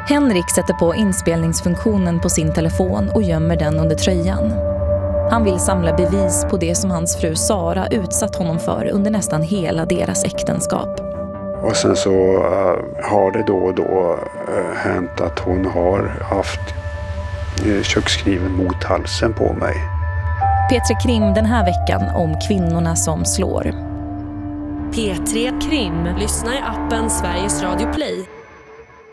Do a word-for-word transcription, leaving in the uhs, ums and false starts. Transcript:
Henrik sätter på inspelningsfunktionen på sin telefon och gömmer den under tröjan. Han vill samla bevis på det som hans fru Sara utsatt honom för under nästan hela deras äktenskap. Och sen så uh, har det då och då uh, hänt att hon har haft uh, kökskniven mot halsen på mig. P tre Krim den här veckan om kvinnorna som slår. P tre Krim. Lyssna i appen Sveriges Radio Play